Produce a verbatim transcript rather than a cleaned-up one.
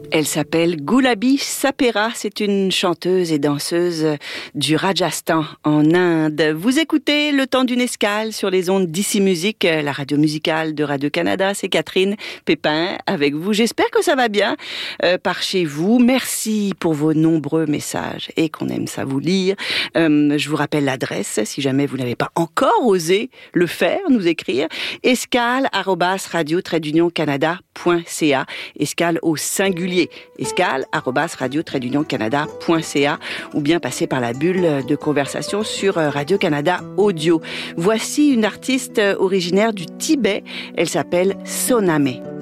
Elle s'appelle Gulabi Sapera, c'est une chanteuse et danseuse du Rajasthan en Inde. Vous écoutez Le Temps d'une escale sur les ondes d'Ici Musique, la radio musicale de Radio-Canada. C'est Catherine Pépin avec vous. J'espère que ça va bien euh, par chez vous. Merci pour vos nombreux messages et qu'on aime ça vous lire. Euh, je vous rappelle l'adresse si jamais vous n'avez pas encore osé le faire, nous écrire. escale arobase radio trait d'union canada point c a. Escale au singulier. escale arobase radio trait d'union canada point c a ou bien passer par la bulle de conversation sur Radio-Canada Audio. Voici une artiste originaire du Tibet. Elle s'appelle Soname.